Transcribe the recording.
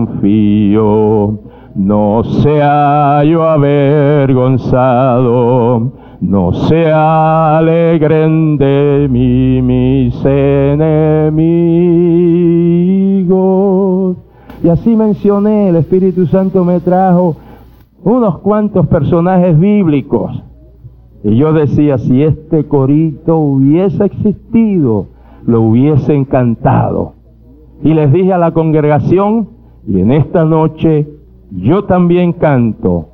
confío, no sea yo avergonzado, no se alegren de mí mis enemigos. Y así mencioné, el Espíritu Santo me trajo unos cuantos personajes bíblicos. Y yo decía, si este corito hubiese existido, lo hubiesen cantado. Y les dije a la congregación, y en esta noche yo también canto